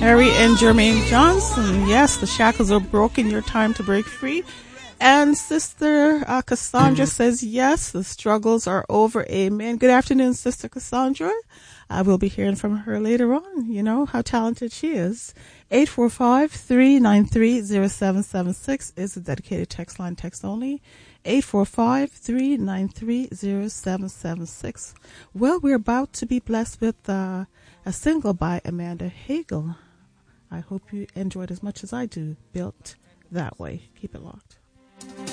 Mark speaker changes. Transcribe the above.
Speaker 1: Harry and Jermaine Johnson. Yes, the shackles are broken. Your time to break free. And Sister Cassandra says, yes, the struggles are over. Amen. Good afternoon, Sister Cassandra. We'll be hearing from her later on. You know how talented she is. 845-393-0776 is the dedicated text line, text only. 845-393-0776. Well, we're about to be blessed with a single by Amanda Hagel. I hope you enjoyed as much as I do. Built That Way. Keep it locked.